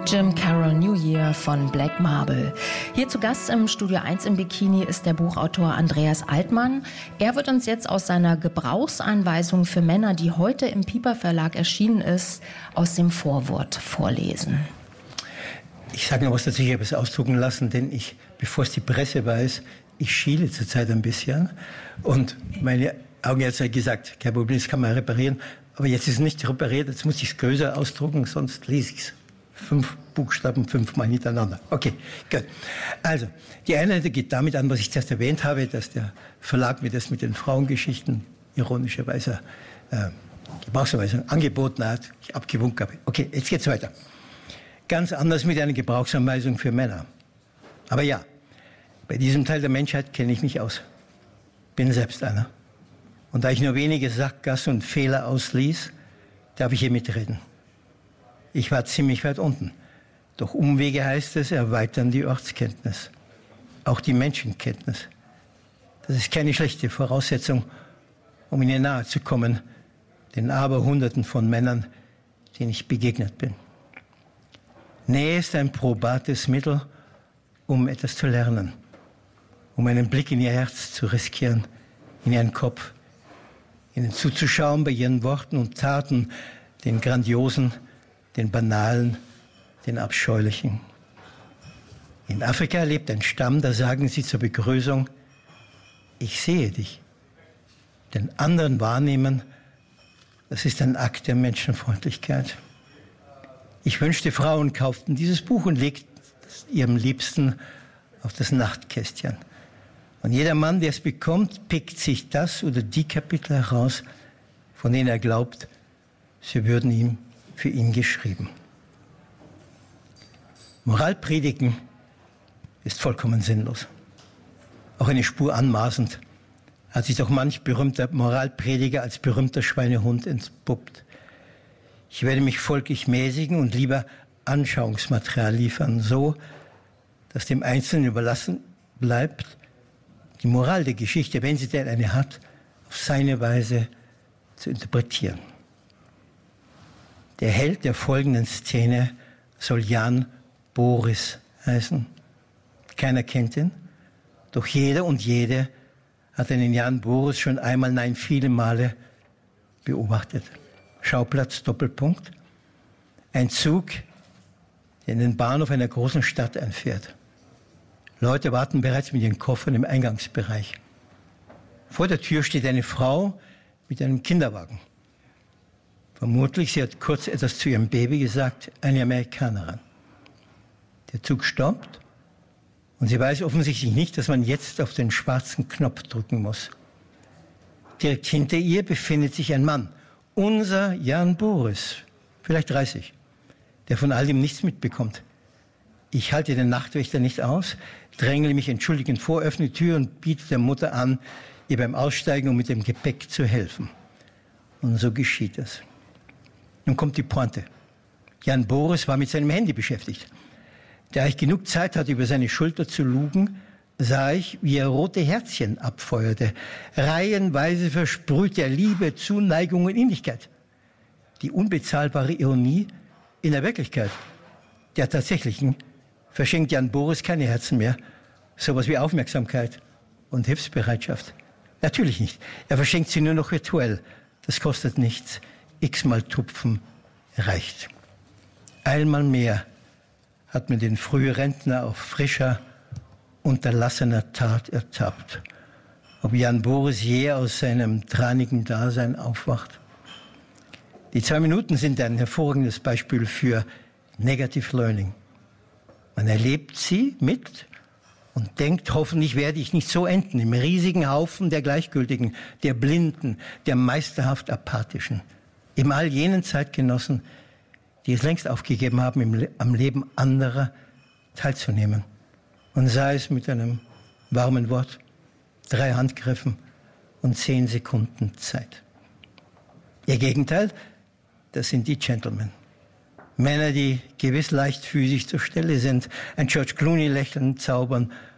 Jim Carroll New Year von Black Marble. Hier zu Gast im Studio 1 im Bikini ist der Buchautor Andreas Altmann. Er wird uns jetzt aus seiner Gebrauchsanweisung für Männer, die heute im Piper Verlag erschienen ist, aus dem Vorwort vorlesen. Ich sage noch was dazu, ich habe es ausdrucken lassen, denn bevor es die Presse weiß, ich schiele zurzeit ein bisschen. Und meine Augenärzte hat gesagt, kein Problem, das kann man reparieren. Aber jetzt ist es nicht repariert, jetzt muss ich es größer ausdrucken, sonst lese ich es. 5 Buchstaben, 5-mal hintereinander. Okay, gut. Also, die Einheit geht damit an, was ich zuerst erwähnt habe, dass der Verlag mir das mit den Frauengeschichten ironischerweise Gebrauchsanweisung angeboten hat, ich abgewunken habe. Okay, jetzt geht's weiter. Ganz anders mit einer Gebrauchsanweisung für Männer. Aber ja, bei diesem Teil der Menschheit kenne ich mich aus. Bin selbst einer. Und da ich nur wenige Sackgassen und Fehler ausließ, darf ich hier mitreden. Ich war ziemlich weit unten. Doch Umwege heißt es, erweitern die Ortskenntnis. Auch die Menschenkenntnis. Das ist keine schlechte Voraussetzung, um ihnen nahe zu kommen, den Aberhunderten von Männern, denen ich begegnet bin. Nähe ist ein probates Mittel, um etwas zu lernen, um einen Blick in ihr Herz zu riskieren, in ihren Kopf, ihnen zuzuschauen bei ihren Worten und Taten, den grandiosen, den banalen, den abscheulichen. In Afrika lebt ein Stamm, da sagen sie zur Begrüßung, ich sehe dich. Den anderen wahrnehmen, das ist ein Akt der Menschenfreundlichkeit. Ich wünschte, Frauen kauften dieses Buch und legten es ihrem Liebsten auf das Nachtkästchen. Und jeder Mann, der es bekommt, pickt sich das oder die Kapitel heraus, von denen er glaubt, sie würden ihm für ihn geschrieben. Moralpredigen ist vollkommen sinnlos. Auch eine Spur anmaßend hat sich doch manch berühmter Moralprediger als berühmter Schweinehund entpuppt. Ich werde mich folglich mäßigen und lieber Anschauungsmaterial liefern, so, dass dem Einzelnen überlassen bleibt, die Moral der Geschichte, wenn sie denn eine hat, auf seine Weise zu interpretieren. Der Held der folgenden Szene soll Jan Boris heißen. Keiner kennt ihn, doch jeder und jede hat einen Jan Boris schon einmal, nein, viele Male beobachtet. Schauplatz, Doppelpunkt. Ein Zug, der in den Bahnhof einer großen Stadt einfährt. Leute warten bereits mit ihren Koffern im Eingangsbereich. Vor der Tür steht eine Frau mit einem Kinderwagen. Vermutlich, sie hat kurz etwas zu ihrem Baby gesagt, eine Amerikanerin. Der Zug stoppt und sie weiß offensichtlich nicht, dass man jetzt auf den schwarzen Knopf drücken muss. Direkt hinter ihr befindet sich ein Mann, unser Jan Boris, vielleicht 30, der von all dem nichts mitbekommt. Ich halte den Nachtwächter nicht aus, drängle mich entschuldigend vor, öffne die Tür und biete der Mutter an, ihr beim Aussteigen und mit dem Gepäck zu helfen. Und so geschieht es. Nun kommt die Pointe. Jan Boris war mit seinem Handy beschäftigt. Da ich genug Zeit hatte, über seine Schulter zu lugen, sah ich, wie er rote Herzchen abfeuerte. Reihenweise versprühte er Liebe, Zuneigung und Innigkeit. Die unbezahlbare Ironie in der Wirklichkeit, der tatsächlichen, verschenkt Jan Boris keine Herzen mehr. Sowas wie Aufmerksamkeit und Hilfsbereitschaft. Natürlich nicht. Er verschenkt sie nur noch virtuell. Das kostet nichts. X-mal Tupfen reicht. Einmal mehr hat man den Frührentner auf frischer, unterlassener Tat ertappt. Ob Jan Boris je aus seinem tranigen Dasein aufwacht? Die 2 Minuten sind ein hervorragendes Beispiel für Negative Learning. Man erlebt sie mit und denkt, hoffentlich werde ich nicht so enden im riesigen Haufen der Gleichgültigen, der Blinden, der meisterhaft Apathischen. Eben all jenen Zeitgenossen, die es längst aufgegeben haben, am Leben anderer teilzunehmen. Und sei es mit einem warmen Wort, 3 Handgriffen und 10 Sekunden Zeit. Ihr Gegenteil, das sind die Gentlemen. Männer, die gewiss leichtfüßig zur Stelle sind, ein George Clooney lächeln, zaubern